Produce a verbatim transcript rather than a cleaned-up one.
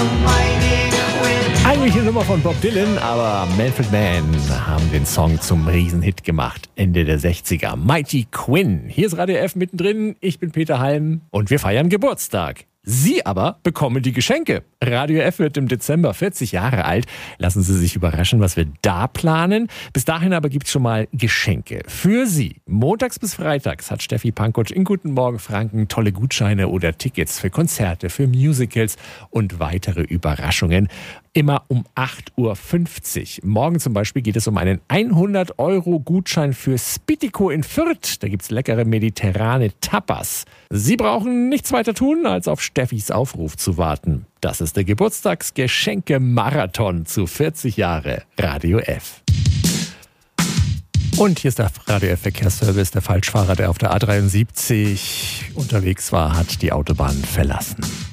Eigentlich eine Nummer von Bob Dylan, aber Manfred Mann haben den Song zum Riesenhit gemacht. Ende der sechziger. Mighty Quinn. Hier ist Radio F mittendrin. Ich bin Peter Halm und wir feiern Geburtstag. Sie aber bekommen die Geschenke. Radio F wird im Dezember vierzig Jahre alt. Lassen Sie sich überraschen, was wir da planen. Bis dahin aber gibt's schon mal Geschenke für Sie. Montags bis freitags hat Steffi Pankow in Guten Morgen Franken tolle Gutscheine oder Tickets für Konzerte, für Musicals und weitere Überraschungen. Immer um acht Uhr fünfzig. Morgen zum Beispiel geht es um einen hundert Euro Gutschein für Spitico in Fürth. Da gibt's leckere mediterrane Tapas. Sie brauchen nichts weiter tun, als auf Steffis Aufruf zu warten. Das ist der Geburtstagsgeschenke-Marathon zu vierzig Jahre Radio F. Und hier ist der Radio F Verkehrsservice. Der Falschfahrer, der auf der A dreiundsiebzig unterwegs war, hat die Autobahn verlassen.